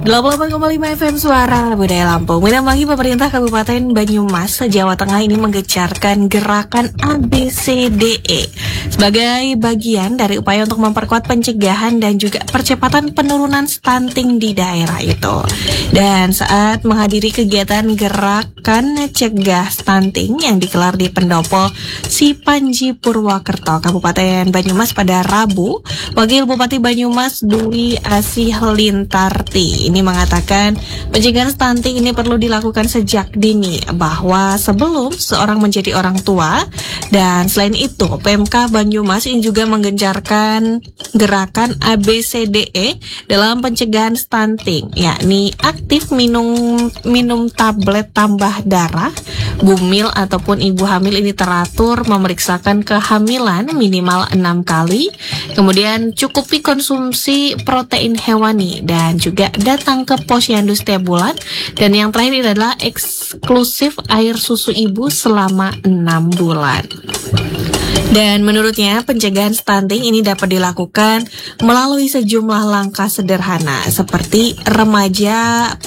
88,5 FM Suara Budaya Lampung. Minang lagi pemerintah Kabupaten Banyumas, Jawa Tengah ini menggencarkan gerakan ABCDE sebagai bagian dari upaya untuk memperkuat pencegahan dan juga percepatan penurunan stunting di daerah itu. Dan saat menghadiri kegiatan gerakan cegah stunting yang digelar di Pendopo Sipanji Purwakerto, Kabupaten Banyumas pada Rabu, Wakil Bupati Banyumas Dwi Asih Lintarti ini mengatakan pencegahan stunting ini perlu dilakukan sejak dini, bahwa sebelum seorang menjadi orang tua. Dan selain itu, PMK Banyumas ini juga menggencarkan gerakan ABCDE dalam pencegahan stunting, yakni aktif minum tablet tambah darah, bumil ataupun ibu hamil ini teratur memeriksakan kehamilan minimal 6 kali, kemudian cukupi konsumsi protein hewani dan juga datang ke posyandu setiap bulan, dan yang terakhir adalah eksklusif air susu ibu selama 6 bulan. Dan menurutnya pencegahan stunting ini dapat dilakukan melalui sejumlah langkah sederhana seperti remaja